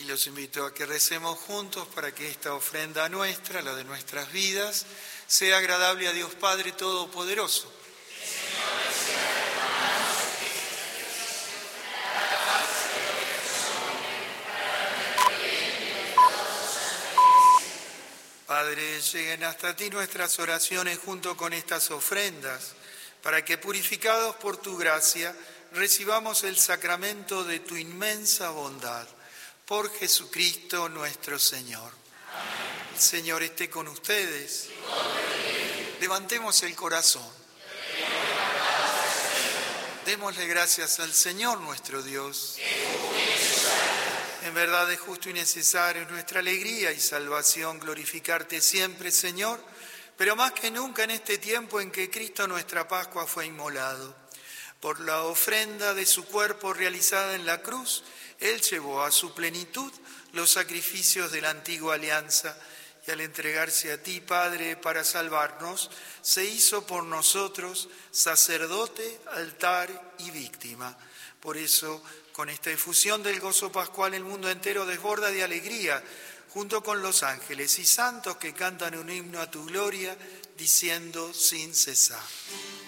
los invito a que recemos juntos para que esta ofrenda nuestra, la de nuestras vidas, sea agradable a Dios Padre Todopoderoso. Padre, lleguen hasta ti nuestras oraciones junto con estas ofrendas, para que, purificados por tu gracia, recibamos el sacramento de tu inmensa bondad. Por Jesucristo nuestro Señor. Amén. El Señor esté con ustedes. Levantemos el corazón. Démosle gracias al Señor nuestro Dios. En verdad es justo y necesario, es nuestra alegría y salvación glorificarte siempre, Señor, pero más que nunca en este tiempo en que Cristo nuestra Pascua fue inmolado. Por la ofrenda de su cuerpo realizada en la cruz, Él llevó a su plenitud los sacrificios de la antigua alianza y al entregarse a ti, Padre, para salvarnos, se hizo por nosotros sacerdote, altar y víctima. Por eso, con esta efusión del gozo pascual, el mundo entero desborda de alegría, junto con los ángeles y santos que cantan un himno a tu gloria, diciendo sin cesar.